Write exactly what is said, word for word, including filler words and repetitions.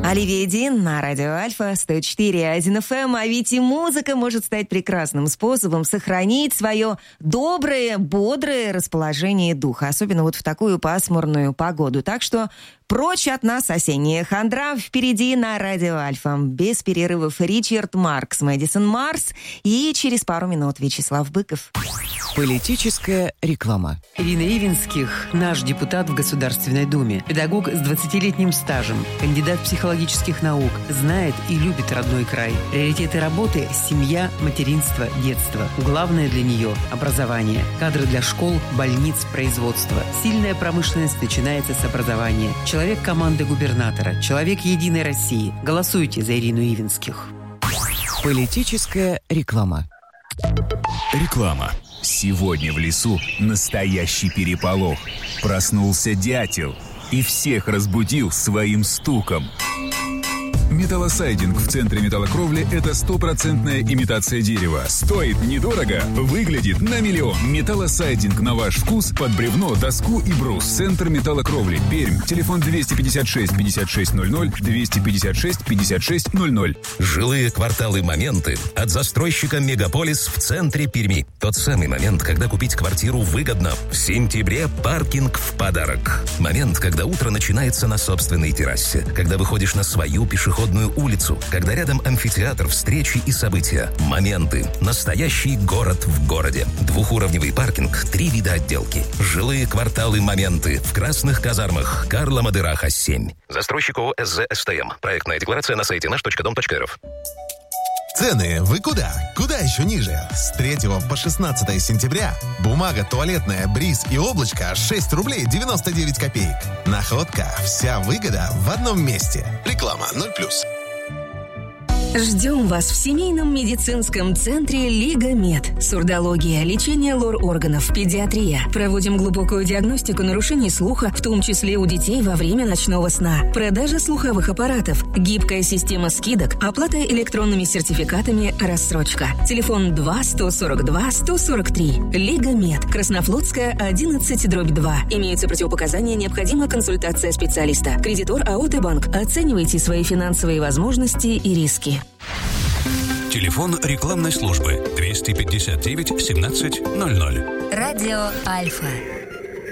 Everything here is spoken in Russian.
Оливия Дин на радио Альфа сто четыре и один эф эм. А ведь и музыка может стать прекрасным способом сохранить свое доброе, бодрое расположение духа, особенно вот в такую пасмурную погоду. Так что прочь от нас осенняя хандра, впереди на радио Альфа. Без перерывов Ричард Маркс, Мэдисон Марс и через пару минут Вячеслав Быков. Политическая реклама. Ирина Ивинских, наш депутат в Государственной Думе, педагог с двадцатилетним стажем, кандидат психологических наук, знает и любит родной край. Приоритеты работы – семья, материнство, детство. Главное для нее – образование. Кадры для школ, больниц, производства. Сильная промышленность начинается с образования. Человек команды губернатора, человек Единой России. Голосуйте за Ирину Ивинских. Политическая реклама. Реклама. Сегодня в лесу настоящий переполох. Проснулся дятел и всех разбудил своим стуком. Металлосайдинг в центре металлокровли – это стопроцентная имитация дерева. Стоит недорого, выглядит на миллион. Металлосайдинг на ваш вкус под бревно, доску и брус. Центр металлокровли. Пермь. Телефон двести пятьдесят шесть пятьдесят шесть ноль ноль, двести пятьдесят шесть пятьдесят шесть ноль ноль. Жилые кварталы «Моменты» от застройщика «Мегаполис» в центре Перми. Тот самый момент, когда купить квартиру выгодно. В сентябре паркинг в подарок. Момент, когда утро начинается на собственной террасе. Когда выходишь на свою пешеходную улицу, когда рядом амфитеатр, встречи и события. Моменты. Настоящий город в городе. Двухуровневый паркинг, три вида отделки. Жилые кварталы «Моменты» в Красных казармах. Карла Мадыраха, семь. Застройщик ООО «эс зэ эс тэ эм». Проектная декларация на сайте наш точка дом точка эр эф. Цены вы куда? Куда еще ниже? С третьего по шестнадцатое сентября бумага туалетная «Бриз» и «Облачко» шесть рублей девяносто девять копеек. Находка. Вся выгода в одном месте. Реклама ноль плюс. Ждем вас в семейном медицинском центре «Лига Мед». Сурдология, лечение лор-органов, педиатрия. Проводим глубокую диагностику нарушений слуха, в том числе у детей во время ночного сна. Продажа слуховых аппаратов, гибкая система скидок, оплата электронными сертификатами, рассрочка. Телефон два сто сорок два сто сорок три. «Лига Мед». Краснофлотская, одиннадцать, дробь два. Имеются противопоказания, необходима консультация специалиста. Кредитор АО «Т-банк». Оценивайте свои финансовые возможности и риски. Телефон рекламной службы двести пятьдесят девять семнадцать ноль ноль. Радио Альфа.